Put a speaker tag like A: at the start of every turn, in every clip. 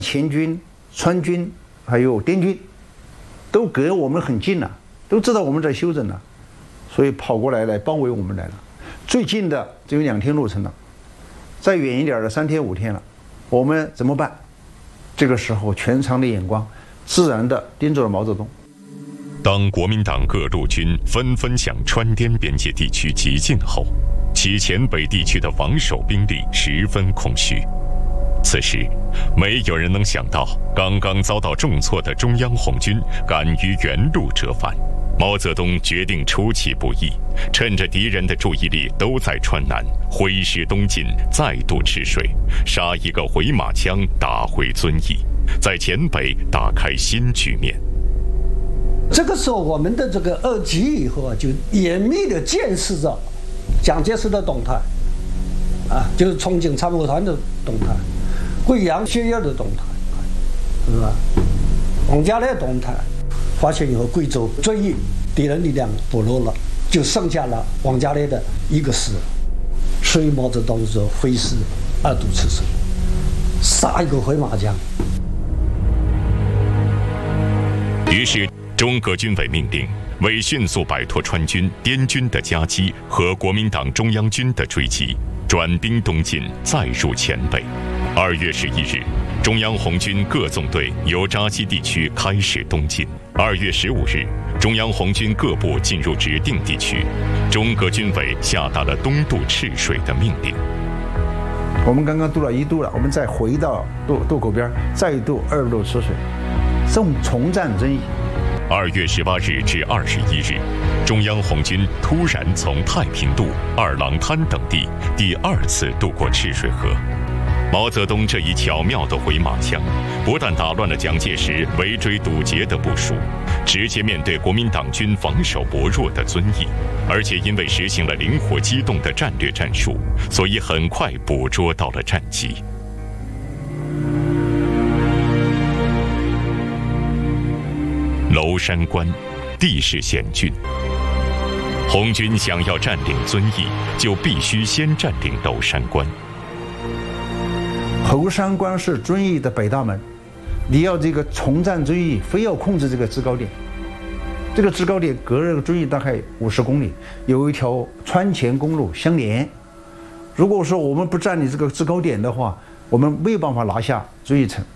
A: 黔军、川军还有滇军都隔我们很近了，都知道我们在休整了，所以跑过来包围我们来了。最近的只有2天路程了，再远一点的3天5天了，我们怎么办？这个时候全场的眼光自然地盯着了毛泽东。
B: 当国民党各路军纷纷向川滇边界地区急进后，其黔北地区的防守兵力十分空虚。此时，没有人能想到，刚刚遭到重挫的中央红军敢于原路折返。毛泽东决定出其不意，趁着敌人的注意力都在川南，挥师东进，再度赤水，杀一个回马枪，打回遵义，在黔北打开新局面。
C: 这个时候，我们的这个2级以后啊，就严密地监视着蒋介石的动态，就是重庆参谋团的动态，贵阳学院的动态，是吧？王家烈动态，发现以后，贵州遵义敌人力量薄弱了，就剩下了王家烈的1个师，所以毛泽东说挥师2渡赤水，杀一个回马枪。
B: 于是中革军委命令，为迅速摆脱川军、滇军的夹击和国民党中央军的追击，转兵东进，再入黔北。2月11日，中央红军各纵队由扎西地区开始东进。2月15日，中央红军各部进入指定地区，中革军委下达了东渡赤水的命令。
A: 我们刚刚渡了1渡了，我们再回到渡口边，再渡2渡赤水，重战遵义。
B: 2月18日至21日，中央红军突然从太平渡、二郎滩等地第2次渡过赤水河。毛泽东这一巧妙的回马枪，不但打乱了蒋介石围追堵截的部署，直接面对国民党军防守薄弱的遵义，而且因为实行了灵活机动的战略战术，所以很快捕捉到了战机。娄山关地势险峻，红军想要占领遵义，就必须先占领娄山关。
A: 娄山关是遵义的北大门，你要这个重占遵义，非要控制这个制高点。这个制高点隔着遵义大概50公里，有一条川黔公路相连。如果说我们不占领这个制高点的话，我们没有办法拿下遵义城。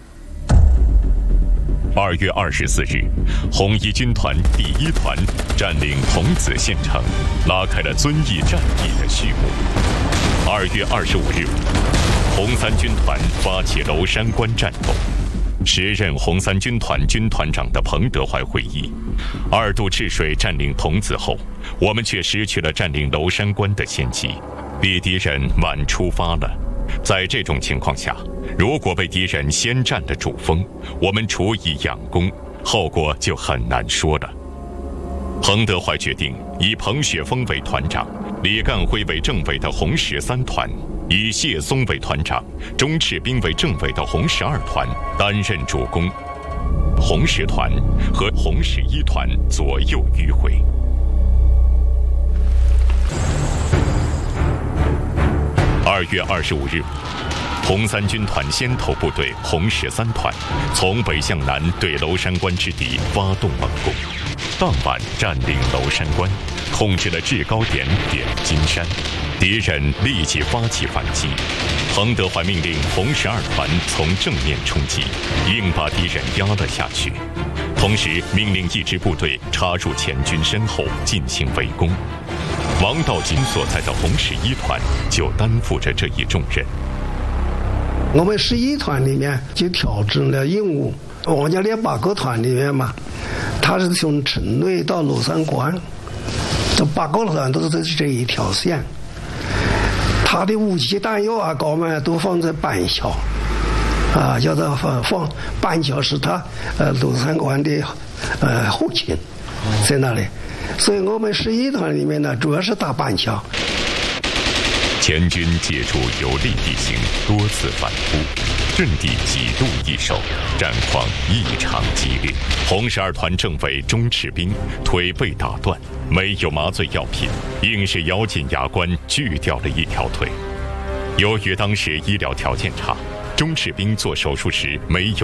B: 2月24日，红一军团第1团占领桐梓县城，拉开了遵义战役的序幕。2月25日，红三军团发起娄山关战斗。时任红三军团军团长的彭德怀回忆，2渡赤水占领桐梓后，我们却失去了占领娄山关的先机，比敌人晚出发了。在这种情况下，如果被敌人先占了主峰，我们除以养功，后果就很难说了。彭德怀决定以彭雪枫为团长，李干辉为政委的红13团，以谢松为团长，钟赤兵为政委的红12团担任主攻，红10团和红11团左右迂回。2月25日，红三军团先头部队红13团从北向南对娄山关之敌发动猛攻，当晚占领娄山关，控制了制高点点金山，敌人立即发起反击。彭德怀命令红12团从正面冲击，硬把敌人压了下去，同时命令一支部队插入黔军身后进行围攻。王道金所在的红11团就担负着这一重任。
D: 我们11团里面就调整了任务，王家烈8个团里面嘛，他是从城内到娄山关，这8个团都是在这一条线，他的武器弹药啊高嘛都放在板桥，叫做放板桥是他娄山关的后勤在那里。所以我们11团里面呢，主要是打板桥。
B: 黔军借助有利地形多次反扑，阵地几度易手，战况异常激烈。红12团政委钟赤兵腿被打断，没有麻醉药品，硬是咬紧牙关锯掉了一条腿。由于当时医疗条件差， 钟士兵做手术时没有